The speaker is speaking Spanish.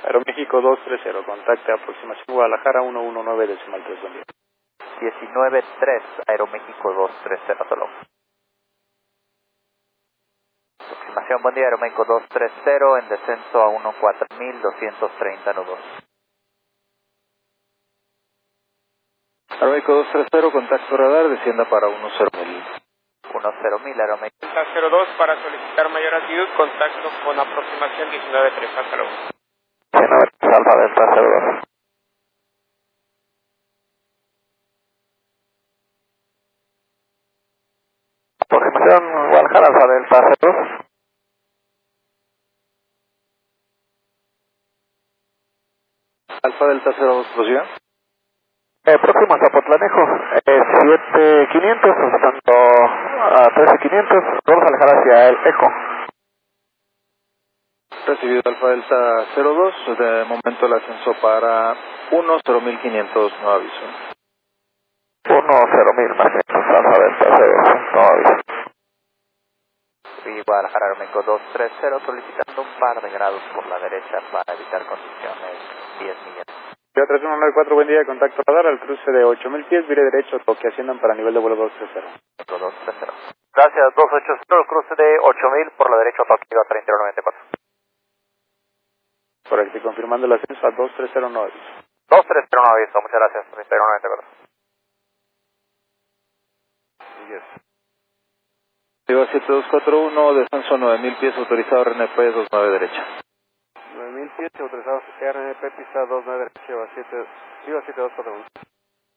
Aeroméxico 230, contacte aproximación Guadalajara 119.3, buen día. 19-3, Aeroméxico 230, solo. Aproximación, buen día, Aeroméxico 230, en descenso a 14.230 nudos. Aeroméxico 230, contacto radar, descienda para 10.000. 10.000, Aeroméxico. 02 para solicitar mayor altitud, contacto con aproximación 19.3, hasta luego. 19, Alfa Delta 02. Aproximación Guadalajara, Alfa Delta 02. Alfa Delta 02, prosiga. Próximo a Zapotlanejo, 7500, tanto a 13500, vamos a alejar hacia el Eco. Recibido Alfa Delta 02, de momento el ascenso para 10.500, no aviso. 10.000 más 500, Alfa Delta 02, no aviso. Y Guadalajara, Aeroméxico 230, solicitando un par de grados por la derecha para evitar condiciones 10 millas. 3194, buen día, contacto radar al cruce de 8000 pies, vire derecho, toque asciendan para nivel de vuelo 230. 230. Gracias, 280, cruce de 8000 por la derecha, toque a 3194. Correcto, y confirmando el ascenso a 230, no aviso. 230, no aviso, muchas gracias, 3194. Yes. Lleva 7241, descenso 9000 pies, autorizado RNP 29 derecha. 9000 pies, autorizados RNP, pista 29 derecha, lleva 7241.